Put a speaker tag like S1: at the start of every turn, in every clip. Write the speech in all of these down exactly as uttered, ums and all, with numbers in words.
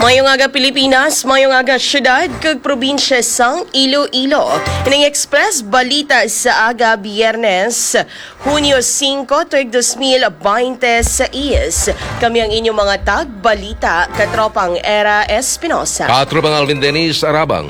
S1: Mayong aga Pilipinas, mayong aga syudad kag probinsya sang Iloilo. Ining express balita sa aga Biyernes, Hunyo singko, tuig dos mil beinteseis. Kami ang inyong mga tag-balita, katropang Era Espinosa.
S2: Katropang Alvin Dennis Arabang.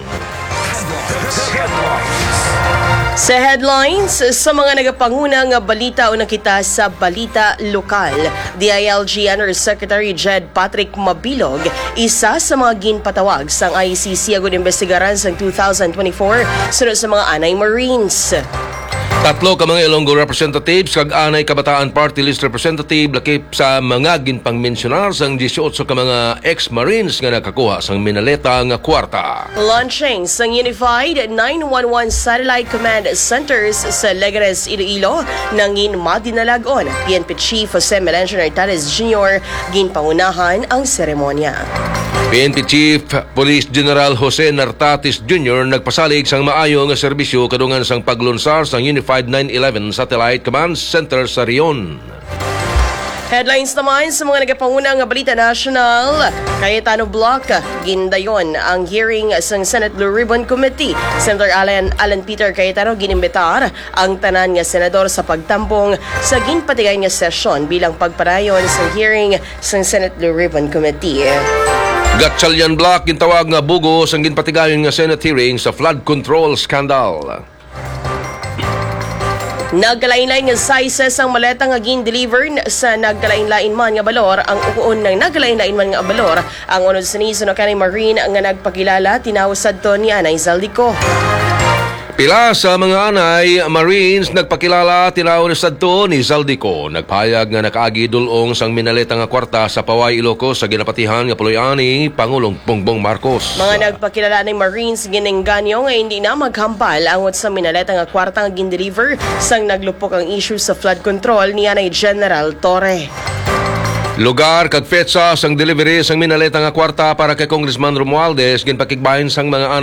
S1: Sa headlines, sa mga nagapangunang balita o nakita sa balita lokal, D I L G Undersecretary Jed Patrick Mabilog, isa sa mga ginpatawag sang I C C agud investigaran sang two thousand twenty-four sunod sa mga anay Marines.
S2: Tatlo ka mga Ilonggo representatives kag anay kabataan party list representative lakip sa mga ginpangmensionar sang eighteen ka mga ex-Marines nga nakakuha sang minaleta nga kwarta.
S1: Launching sang Unified nine one one Satellite Command Centers sa Legares, Iloilo nangin madinalagon. P N P Chief Jose Melencio Nartares Junior ginpangunahan ang seremonya.
S2: P N P Chief Police General Jose Nartatis Junior nagpasalig sang maayo nga serbisyo kadungan sang paglunsar sang Unified nine eleven Satellite Command Center sa Rion.
S1: Headlines naman sa mga nagapangunang balita national. Cayetano Block, gindayon ang hearing sa Senate Blue Ribbon Committee. Senator Alan, Alan Peter Cayetano ginimbitar ang tanan nga senador sa pagtampong sa ginpatigay nga sesyon bilang pagpadayon sa hearing sa Senate Blue Ribbon Committee.
S2: Gatchalian Block gintawag nga bugo sang ginpatigayon nga Senate hearing sa flood control scandal.
S1: Nagkalain-lain nga sizes ang maleta nga gin-deliver sa nagkalain-lain man nga balor. Ang uon ng nagkalain-lain man nga balor ang unod sa Niso na kanay Marine nga nagpakilala tinawsad to ni Anay Zaldico.
S2: Pila sa mga anay Marines nagpakilala tinawon sadto ni Zaldico. Nagpahayag nga nakaagi dulong sang minaleta nga kwarta sa Paway, Ilocos sa ginapatihan nga puloy-ani Pangulong Bongbong Marcos.
S1: Mga nagpakilala ni Marines ginengganyo nga hindi na maghampal angot sa minaleta nga kwarta nga gin-deliver sang naglupok ang issue sa flood control ni Anay General Torre.
S2: Lugar kag fetsa sang delivery sang minaleta nga kwarta para kay Congressman Romualdez ginpakigbahin sang mga anay